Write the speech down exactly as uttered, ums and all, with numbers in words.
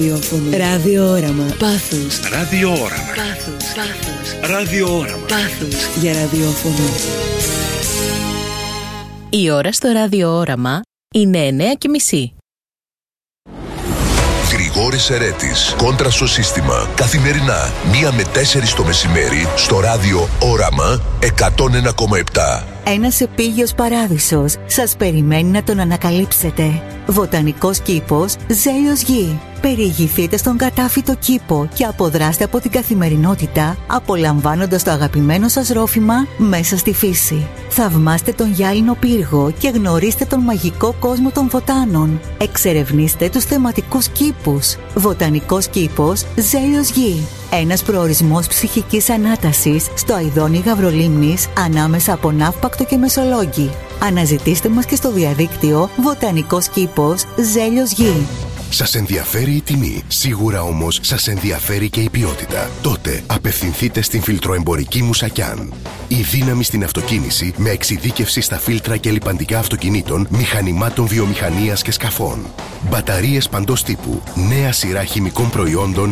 Ραδιόραμα. Πάθους. Ραδιόραμα. Πάθους. Πάθους. Ραδιόραμα. Πάθους για ραδιόφωνο. Η ώρα στο ραδιόραμα είναι εννέα και μισή. Γρηγόρης Ερέτης, κόντρα στο σύστημα. Καθημερινά, μία με τέσσερις το μεσημέρι, στο ράδιο Όραμα εκατόν ένα κόμμα επτά. Ένας επίγειος παράδεισος σας περιμένει να τον ανακαλύψετε. Βοτανικός κήπος Ζέλιος Γη. Περιηγηθείτε στον κατάφυτο κήπο και αποδράστε από την καθημερινότητα, απολαμβάνοντας το αγαπημένο σας ρόφημα μέσα στη φύση. Θαυμάστε τον γυάλινο πύργο και γνωρίστε τον μαγικό κόσμο των βοτάνων. Εξερευνήστε τους θεματικούς κήπους. Βοτανικός κήπος Ζέλιος Γη. Ένας προορισμός ψυχικής ανάτασης στο αηδόνι Γαβρολίμνης, ανάμεσα από Ναύπακτο και Μεσολόγγι. Αναζητήστε μας και στο διαδίκτυο Βοτανικός κήπος Ζέλιος Γη. Σας ενδιαφέρει η τιμή, σίγουρα όμως σας ενδιαφέρει και η ποιότητα. Τότε απευθυνθείτε στην Φιλτροεμπορική Μουσακιάν. Η δύναμη στην αυτοκίνηση με εξειδίκευση στα φίλτρα και λιπαντικά αυτοκινήτων, μηχανημάτων βιομηχανίας και σκαφών. Μπαταρίες παντός τύπου, νέα σειρά χημικών προϊόντων